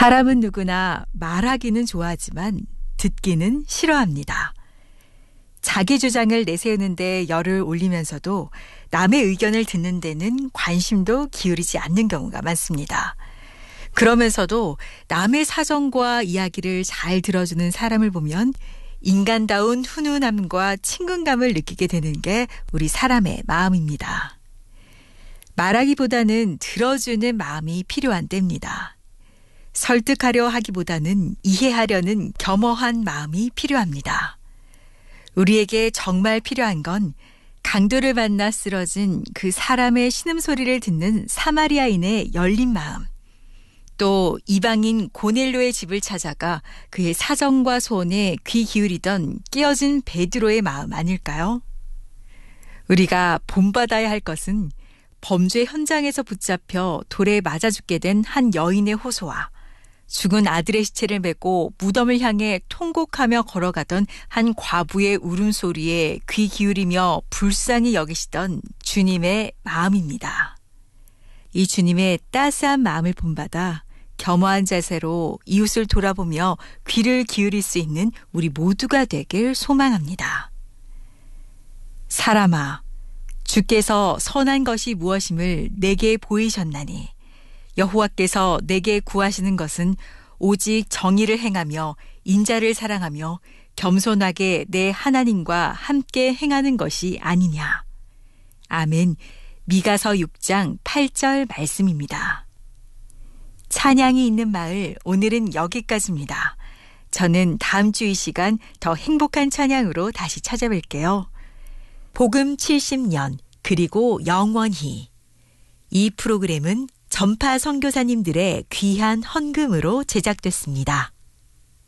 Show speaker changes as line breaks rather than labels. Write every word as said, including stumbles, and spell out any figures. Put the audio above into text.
사람은 누구나 말하기는 좋아하지만 듣기는 싫어합니다. 자기 주장을 내세우는데 열을 올리면서도 남의 의견을 듣는 데는 관심도 기울이지 않는 경우가 많습니다. 그러면서도 남의 사정과 이야기를 잘 들어주는 사람을 보면 인간다운 훈훈함과 친근감을 느끼게 되는 게 우리 사람의 마음입니다. 말하기보다는 들어주는 마음이 필요한 때입니다. 설득하려 하기보다는 이해하려는 겸허한 마음이 필요합니다. 우리에게 정말 필요한 건 강도를 만나 쓰러진 그 사람의 신음소리를 듣는 사마리아인의 열린 마음, 또 이방인 고넬료의 집을 찾아가 그의 사정과 소원에 귀 기울이던 깨어진 베드로의 마음 아닐까요? 우리가 본받아야 할 것은 범죄 현장에서 붙잡혀 돌에 맞아 죽게 된 한 여인의 호소와 죽은 아들의 시체를 메고 무덤을 향해 통곡하며 걸어가던 한 과부의 울음소리에 귀 기울이며 불쌍히 여기시던 주님의 마음입니다. 이 주님의 따스한 마음을 본받아 겸허한 자세로 이웃을 돌아보며 귀를 기울일 수 있는 우리 모두가 되길 소망합니다. 사람아, 주께서 선한 것이 무엇임을 내게 보이셨나니 여호와께서 내게 구하시는 것은 오직 정의를 행하며 인자를 사랑하며 겸손하게 내 하나님과 함께 행하는 것이 아니냐. 아멘. 미가서 육 장 팔 절 말씀입니다. 찬양이 있는 마을, 오늘은 여기까지입니다. 저는 다음 주 이 시간 더 행복한 찬양으로 다시 찾아뵐게요. 복음 칠십 년 그리고 영원히. 이 프로그램은 전파 선교사님들의 귀한 헌금으로 제작됐습니다.